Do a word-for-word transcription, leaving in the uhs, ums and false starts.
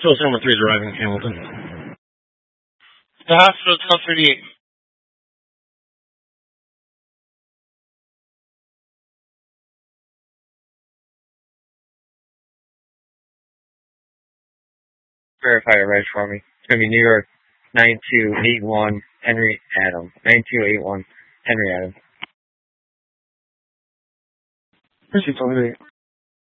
Filter number three is arriving in Hamilton. The hospital twelve thirty-eight. Verify the reg for me. It's going to be New York nine two eight one Henry Adam. nine two eight one Henry Adam. Proceed,